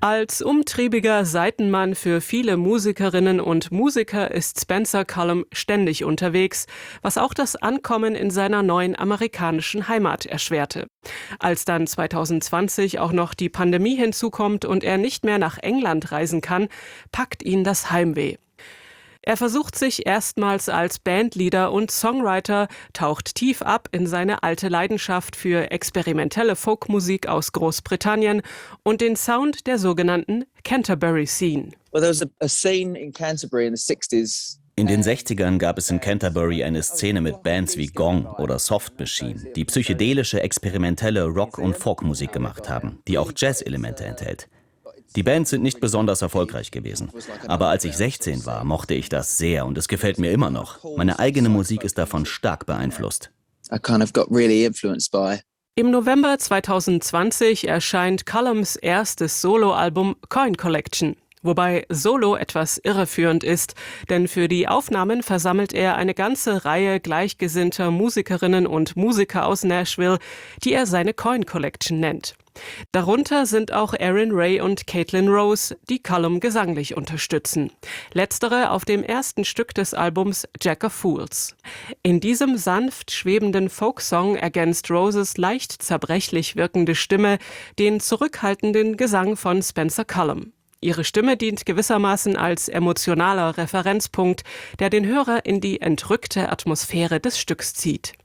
Als umtriebiger Seitenmann für viele Musikerinnen und Musiker ist Spencer Cullum ständig unterwegs, was auch das Ankommen in seiner neuen amerikanischen Heimat erschwerte. Als dann 2020 auch noch die Pandemie hinzukommt und er nicht mehr nach England reisen kann, packt ihn das Heimweh. Er versucht sich erstmals als Bandleader und Songwriter, taucht tief ab in seine alte Leidenschaft für experimentelle Folkmusik aus Großbritannien und den Sound der sogenannten Canterbury Scene. In den 60ern gab es in Canterbury eine Szene mit Bands wie Gong oder Soft Machine, die psychedelische, experimentelle Rock- und Folkmusik gemacht haben, die auch Jazz-Elemente enthält. Die Bands sind nicht besonders erfolgreich gewesen. Aber als ich 16 war, mochte ich das sehr und es gefällt mir immer noch. Meine eigene Musik ist davon stark beeinflusst. Im November 2020 erscheint Cullums erstes Soloalbum Coin Collection. Wobei Solo etwas irreführend ist, denn für die Aufnahmen versammelt er eine ganze Reihe gleichgesinnter Musikerinnen und Musiker aus Nashville, die er seine Coin Collection nennt. Darunter sind auch Aaron Ray und Caitlin Rose, die Cullum gesanglich unterstützen. Letztere auf dem ersten Stück des Albums Jack of Fools. In diesem sanft schwebenden Folksong ergänzt Roses leicht zerbrechlich wirkende Stimme den zurückhaltenden Gesang von Spencer Cullum. Ihre Stimme dient gewissermaßen als emotionaler Referenzpunkt, der den Hörer in die entrückte Atmosphäre des Stücks zieht.